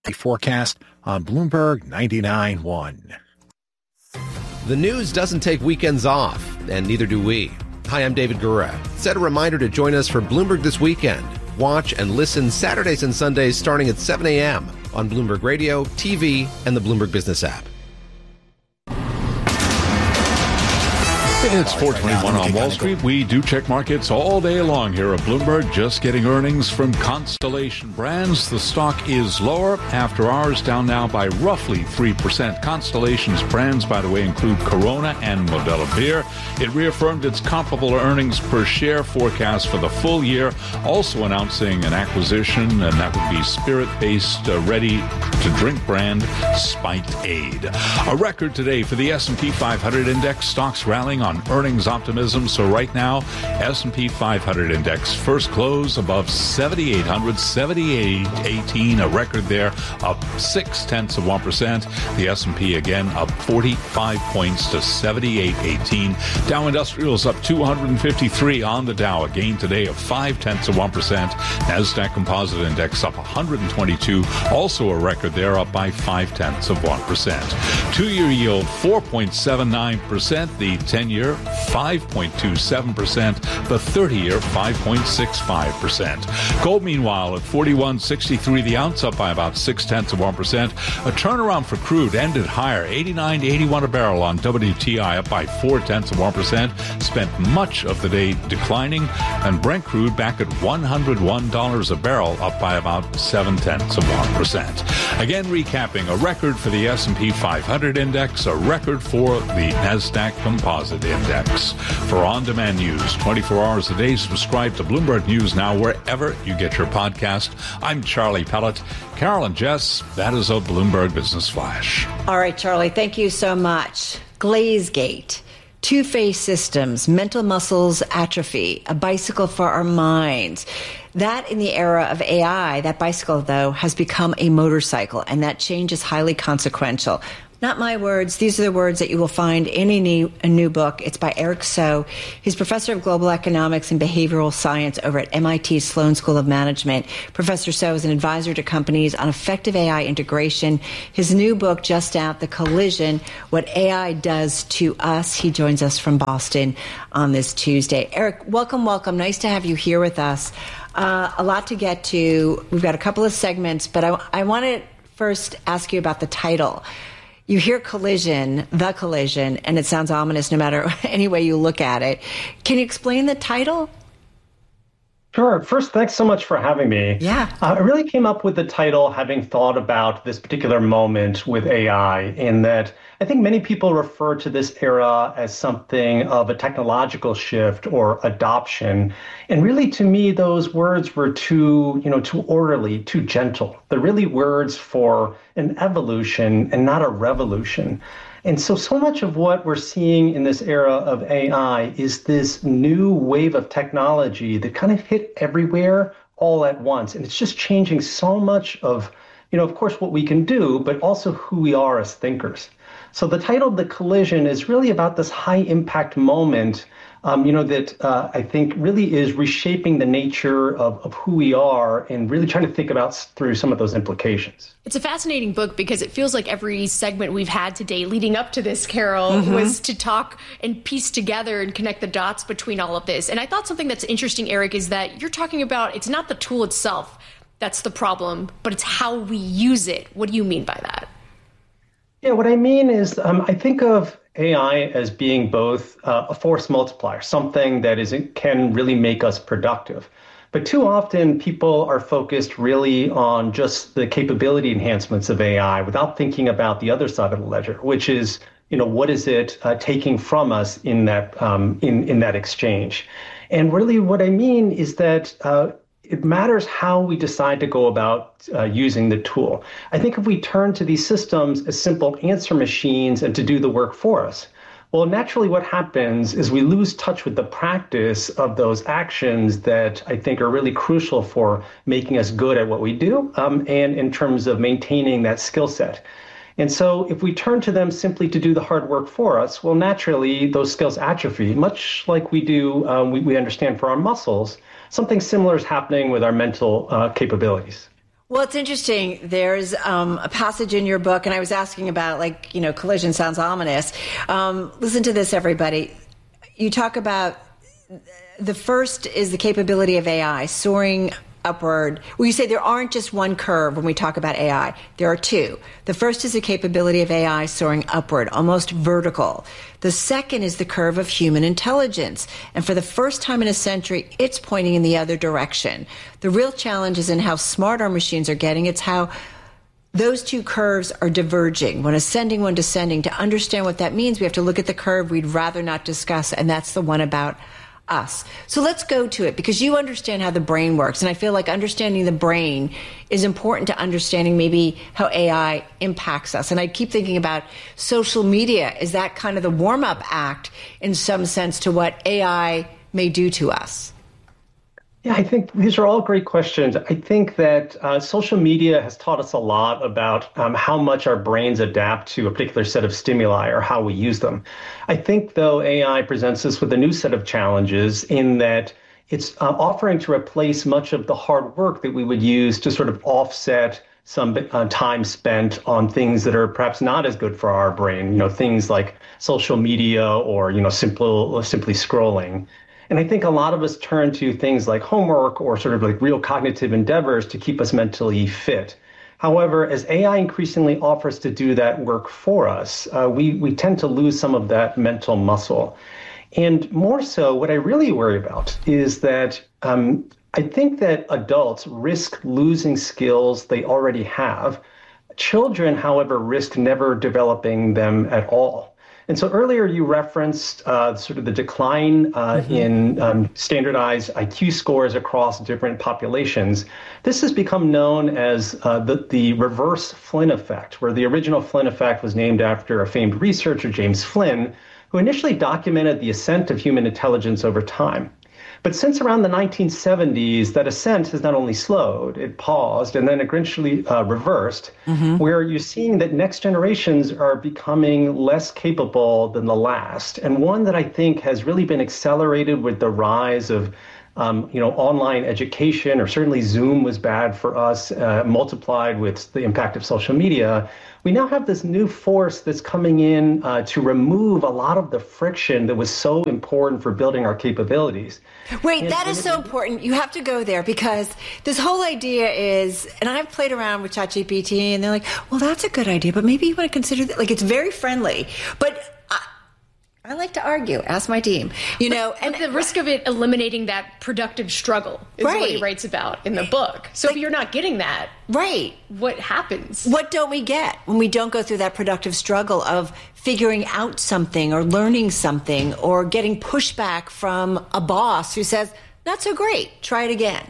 The forecast on Bloomberg 99.1. The news doesn't take weekends off, and neither do we. Hi, I'm David Gura. Set a reminder to join us for Bloomberg This Weekend. Watch and listen Saturdays and Sundays starting at 7 a.m. on Bloomberg Radio, TV, and the Bloomberg Business app. It's 4:21 on Wall Street. We do check markets all day long here at Bloomberg. Just getting earnings from Constellation Brands. The stock is lower after hours, down now by roughly 3%. Constellation's brands, by the way, include Corona and Modelo Beer. It reaffirmed its comparable earnings per share forecast for the full year, also announcing an acquisition, and that would be spirit-based ready-to-drink brand Spiked Aid. A record today for the S&P 500 index. Stocks rallying on earnings optimism. So right now, S&P 500 index first close above 7,800, 78.18, a record there, up 0.6%. The S&P again up 45 points to 78.18. Dow Industrials up 253 on the Dow, a gain today of 0.5%. Nasdaq Composite Index up 122, also a record there, up by 0.5%. Two-year yield 4.79%. The 10-year 5.27%, the 30-year 5.65%. Gold, meanwhile, at $41.63 the ounce, up by about 0.6%. A turnaround for crude ended higher, $89.81 a barrel on WTI, up by 0.4%. Spent much of the day declining, and Brent crude back at $101 a barrel, up by about 0.7%. Again, recapping, a record for the S&P 500 index, a record for the Nasdaq Composite Index. For on-demand news, 24 hours a day, subscribe to Bloomberg News now wherever you get your podcast. I'm Charlie Pellet. Carol and Jess, that is a Bloomberg Business Flash. All right, Charlie, thank you so much. Glazegate, two-phase systems, mental muscles atrophy, a bicycle for our minds. That in the era of AI, that bicycle, though, has become a motorcycle, and that change is highly consequential. Not my words. These are the words that you will find in a new book. It's by Eric So. He's professor of global economics and behavioral science over at MIT Sloan School of Management. Professor So is an advisor to companies on effective AI integration. His new book, just out, The Collision, What AI Does to Us. He joins us from Boston on this Tuesday. Eric, welcome. Nice to have you here with us. A lot to get to. We've got a couple of segments, but I want to first ask you about the title. You hear collision, the collision, and it sounds ominous no matter any way you look at it. Can you explain the title? Sure. First, thanks so much for having me. Yeah. I really came up with the title having thought about this particular moment with AI, in that I think many people refer to this era as something of a technological shift or adoption. And really, to me, those words were too orderly, too gentle. They're really words for an evolution and not a revolution. And so much of what we're seeing in this era of AI is this new wave of technology that kind of hit everywhere all at once. And it's just changing so much of course, what we can do, but also who we are as thinkers. So the title, The Collision, is really about this high impact moment, that I think really is reshaping the nature of who we are and really trying to think about through some of those implications. It's a fascinating book because it feels like every segment we've had today leading up to this, Carol, was to talk and piece together and connect the dots between all of this. And I thought something that's interesting, Eric, is that you're talking about it's not the tool itself that's the problem, but it's how we use it. What do you mean by that? Yeah, what I mean is I think of AI as being both a force multiplier, something that can really make us productive. But too often people are focused really on just the capability enhancements of AI without thinking about the other side of the ledger, which is, what is it taking from us in that in that exchange? And really what I mean is that it matters how we decide to go about using the tool. I think if we turn to these systems as simple answer machines and to do the work for us, well, naturally what happens is we lose touch with the practice of those actions that I think are really crucial for making us good at what we do, and in terms of maintaining that skill set. And so if we turn to them simply to do the hard work for us, well, naturally those skills atrophy, much like we do, we understand for our muscles. Something similar is happening with our mental capabilities. Well, it's interesting. There's a passage in your book, and I was asking about, collision sounds ominous. Listen to this, everybody. You talk about the first is the capability of AI soaring upward. Well, you say there aren't just one curve when we talk about AI. There are two. The first is the capability of AI soaring upward, almost vertical. The second is the curve of human intelligence. And for the first time in a century, it's pointing in the other direction. The real challenge isn't how smart our machines are getting. It's how those two curves are diverging, one ascending, one descending. To understand what that means, we have to look at the curve we'd rather not discuss, and that's the one about us. So let's go to it, because you understand how the brain works, and I feel like understanding the brain is important to understanding maybe how AI impacts us. And I keep thinking about social media. Is that kind of the warm-up act in some sense to what AI may do to us? Yeah, I think these are all great questions. I think that social media has taught us a lot about how much our brains adapt to a particular set of stimuli or how we use them. I think, though, AI presents us with a new set of challenges in that it's offering to replace much of the hard work that we would use to sort of offset some time spent on things that are perhaps not as good for our brain, things like social media or, simply scrolling. And I think a lot of us turn to things like homework or sort of like real cognitive endeavors to keep us mentally fit. However, as AI increasingly offers to do that work for us, we tend to lose some of that mental muscle. And more so, what I really worry about is that I think that adults risk losing skills they already have. Children, however, risk never developing them at all. And so earlier you referenced sort of the decline in standardized IQ scores across different populations. This has become known as the reverse Flynn effect, where the original Flynn effect was named after a famed researcher, James Flynn, who initially documented the ascent of human intelligence over time. But since around the 1970s, that ascent has not only slowed, it paused, and then eventually reversed, where you're seeing that next generations are becoming less capable than the last. And one that I think has really been accelerated with the rise of online education, or certainly Zoom was bad for us, multiplied with the impact of social media. We now have this new force that's coming in to remove a lot of the friction that was so important for building our capabilities. Wait, that is so important. You have to go there, because this whole idea is, and I've played around with ChatGPT, and they're like, well, that's a good idea, but maybe you want to consider that. Like, it's very friendly, but I like to argue. Ask my team. And the risk of it eliminating that productive struggle is what he writes about in the book. So if you're not getting that, what happens? What don't we get when we don't go through that productive struggle of figuring out something or learning something or getting pushback from a boss who says, not so great, try it again?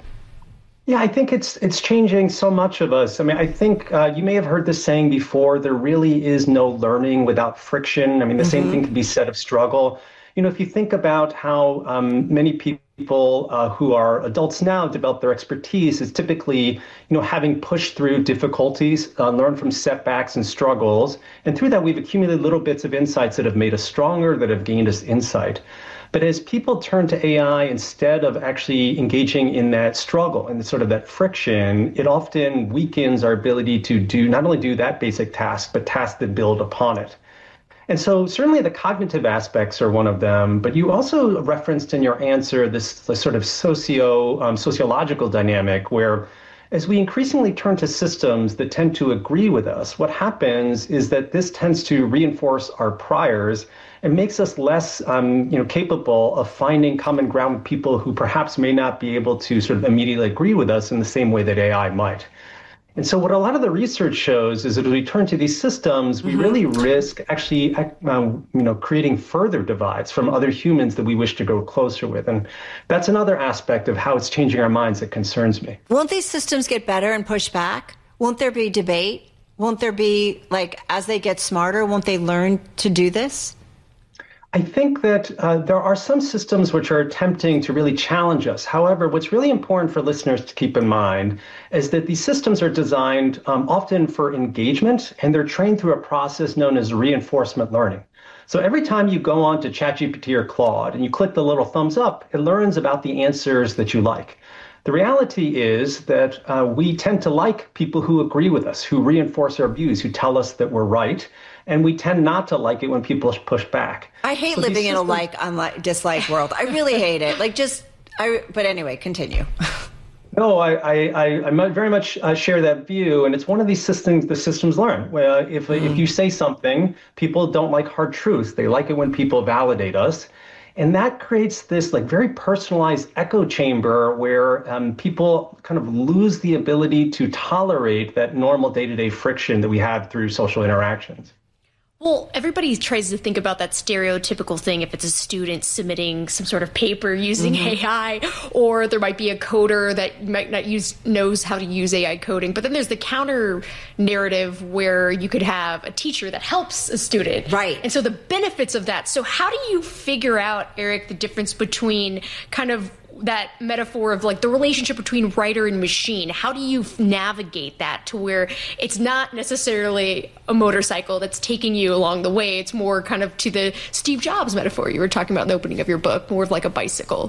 Yeah, I think it's changing so much of us. I mean, I think you may have heard this saying before, there really is no learning without friction. I mean, the same thing can be said of struggle. If you think about how many people who are adults now develop their expertise, is typically, having pushed through difficulties, learn from setbacks and struggles. And through that, we've accumulated little bits of insights that have made us stronger, that have gained us insight. But as people turn to AI, instead of actually engaging in that struggle and sort of that friction, it often weakens our ability to not only do that basic task, but tasks that build upon it. And so certainly the cognitive aspects are one of them, but you also referenced in your answer this sort of sociological dynamic where, as we increasingly turn to systems that tend to agree with us, what happens is that this tends to reinforce our priors and makes us less capable of finding common ground with people who perhaps may not be able to sort of immediately agree with us in the same way that AI might. And so what a lot of the research shows is that as we turn to these systems, we really risk actually creating further divides from other humans that we wish to go closer with. And that's another aspect of how it's changing our minds that concerns me. Won't these systems get better and push back? Won't there be debate? Won't there be, as they get smarter, won't they learn to do this? I think that there are some systems which are attempting to really challenge us. However, what's really important for listeners to keep in mind is that these systems are designed often for engagement, and they're trained through a process known as reinforcement learning. So every time you go on to ChatGPT or Claude and you click the little thumbs up, it learns about the answers that you like. The reality is that we tend to like people who agree with us, who reinforce our views, who tell us that we're right. And we tend not to like it when people push back. I hate living in a like-dislike world. I really hate it. But anyway, continue. No, I very much share that view, and it's one of these systems the systems learn. Where if you say something, people don't like hard truths. They like it when people validate us, and that creates this very personalized echo chamber where people kind of lose the ability to tolerate that normal day-to-day friction that we have through social interactions. Well, everybody tries to think about that stereotypical thing if it's a student submitting some sort of paper using AI, or there might be a coder that might not knows how to use AI coding. But then there's the counter narrative where you could have a teacher that helps a student. Right. And so the benefits of that. So how do you figure out, Eric, the difference between kind of that metaphor of the relationship between writer and machine? How do you navigate that to where it's not necessarily a motorcycle that's taking you along the way? It's more kind of to the Steve Jobs metaphor you were talking about in the opening of your book, more of like a bicycle.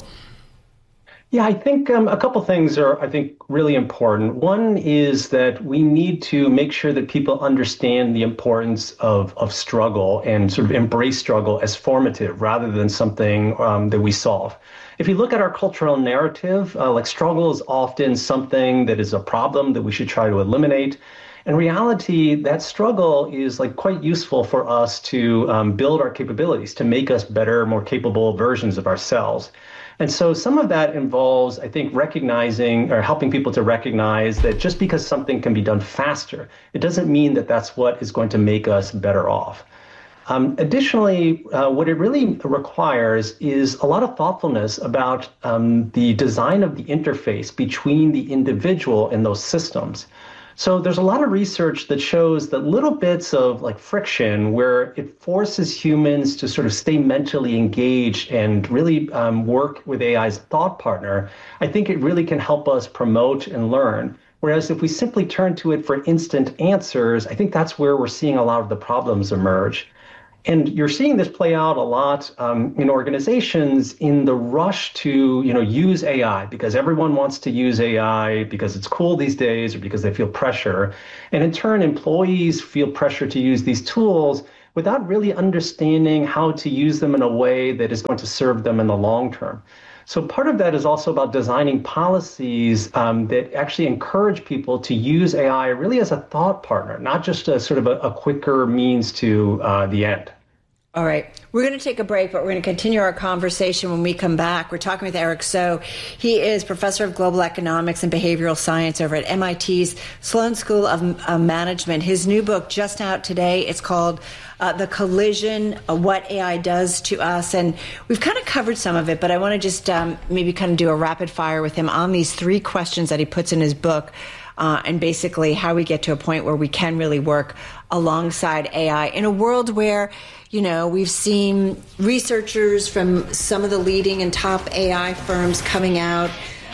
Yeah, I think a couple things are, really important. One is that we need to make sure that people understand the importance of struggle and sort of embrace struggle as formative rather than something that we solve. If you look at our cultural narrative, struggle is often something that is a problem that we should try to eliminate. In reality, that struggle is quite useful for us to build our capabilities, to make us better, more capable versions of ourselves. And so some of that involves, recognizing or helping people to recognize that just because something can be done faster, it doesn't mean that that's what is going to make us better off. Additionally, what it really requires is a lot of thoughtfulness about the design of the interface between the individual and those systems. So there's a lot of research that shows that little bits of friction where it forces humans to sort of stay mentally engaged and really work with AI as a thought partner, I think it really can help us promote and learn. Whereas if we simply turn to it for instant answers, I think that's where we're seeing a lot of the problems emerge. And you're seeing this play out a lot in organizations in the rush to, use AI because everyone wants to use AI because it's cool these days or because they feel pressure. And in turn, employees feel pressure to use these tools without really understanding how to use them in a way that is going to serve them in the long term. So part of that is also about designing policies that actually encourage people to use AI really as a thought partner, not just a sort of a quicker means to the end. All right. We're going to take a break, but we're going to continue our conversation when we come back. We're talking with Eric So. He is professor of global economics and behavioral science over at MIT's Sloan School of Management. His new book just out today. It's called The Collision, What AI Does to Us. And we've kind of covered some of it, but I want to just maybe kind of do a rapid fire with him on these 3 questions that he puts in his book. And basically how we get to a point where we can really work alongside AI in a world where, we've seen researchers from some of the leading and top AI firms coming out,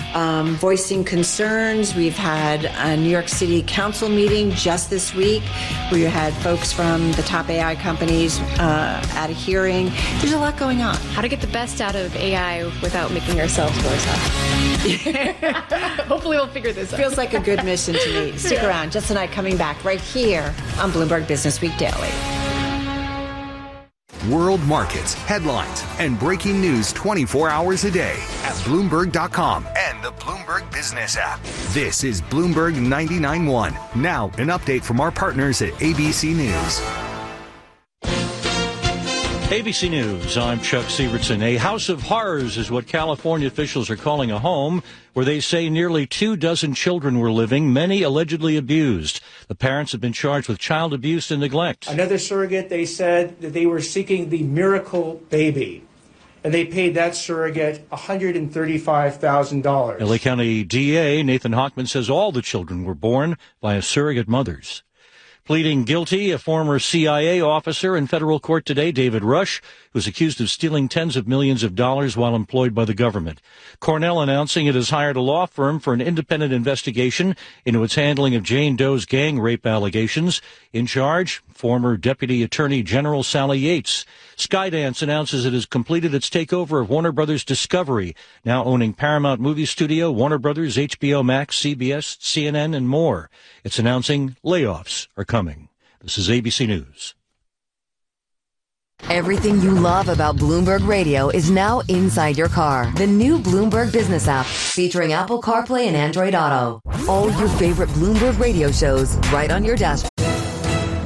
voicing concerns. We've had a New York City Council meeting just this week where you had folks from the top AI companies at a hearing. There's a lot going on. How to get the best out of AI without making ourselves worse off. Hopefully we'll figure this out. Feels like a good mission to me. Stick around. Jess and I coming back right here on Bloomberg Business Week Daily. World markets, headlines, and breaking news 24 hours a day at Bloomberg.com and the Bloomberg Business app. This is Bloomberg 99.1. Now, an update from our partners at ABC News. ABC News, I'm Chuck Sievertson. A house of horrors is what California officials are calling a home where they say nearly 24 children were living, many allegedly abused. The parents have been charged with child abuse and neglect. Another surrogate, they said that they were seeking the miracle baby, and they paid that surrogate $135,000. LA County DA Nathan Hochman says all the children were born by surrogate mothers. Pleading guilty, a former CIA officer in federal court today, David Rush, who's accused of stealing tens of millions of dollars while employed by the government. Cornell announcing it has hired a law firm for an independent investigation into its handling of Jane Doe's gang rape allegations. In charge, former Deputy Attorney General Sally Yates. Skydance announces it has completed its takeover of Warner Brothers Discovery, now owning Paramount Movie Studio, Warner Brothers, HBO Max, CBS, CNN, and more. It's announcing layoffs are coming. This is ABC News. Everything you love about Bloomberg Radio is now inside your car. The new Bloomberg Business app, featuring Apple CarPlay and Android Auto. All your favorite Bloomberg Radio shows right on your dashboard.